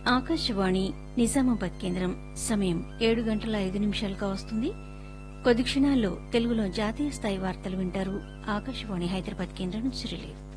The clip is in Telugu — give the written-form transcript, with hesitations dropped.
ఆకాశవాణి నిజామాబాద్ కేంద్రం సమయం 7:05 వస్తుంది. కొద్ది క్షణాల్లో తెలుగులో జాతీయ స్థాయి వార్తలు వింటారు. ఆకాశవాణి హైదరాబాద్ కేంద్రం నుంచి రిలే.